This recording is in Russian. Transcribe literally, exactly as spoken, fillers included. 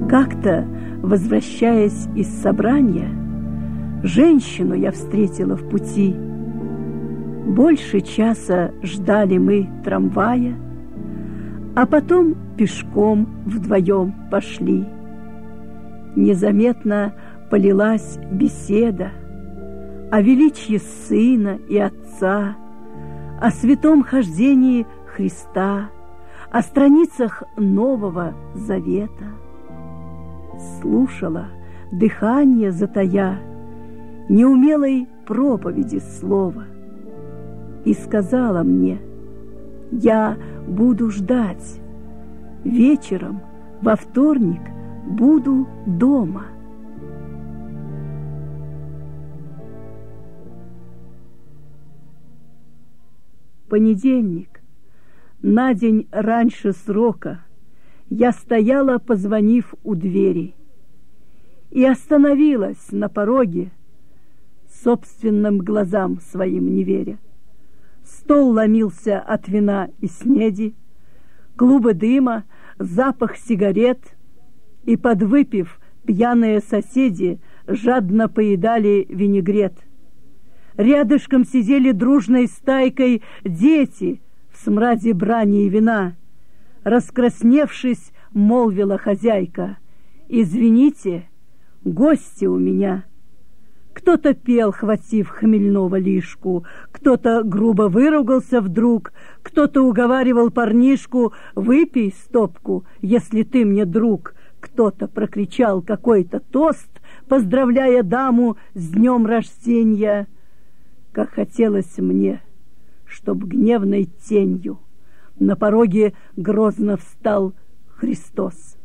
Как-то, возвращаясь из собрания, женщину я встретила в пути. Больше часа ждали мы трамвая, а потом пешком вдвоем пошли. Незаметно полилась беседа о величии Сына и Отца, о святом хождении Христа, о страницах Нового Завета. Слушала, дыхание затая, неумелой проповеди слова, и сказала мне: я буду ждать, вечером во вторник буду дома. Понедельник. На день раньше срока я стояла, позвонив у двери, и остановилась на пороге, собственным глазам своим не веря. Стол ломился от вина и снеди, клубы дыма, запах сигарет, и, подвыпив, пьяные соседи жадно поедали винегрет. Рядышком сидели дружной стайкой дети в смраде брани и вина. Раскрасневшись, молвила хозяйка: «Извините, гости у меня». Кто-то пел, хватив хмельного лишку, кто-то грубо выругался вдруг, кто-то уговаривал парнишку: «Выпей стопку, если ты мне друг». Кто-то прокричал какой-то тост, поздравляя даму с днем рождения. Как хотелось мне, чтоб гневной тенью на пороге грозно встал Христос.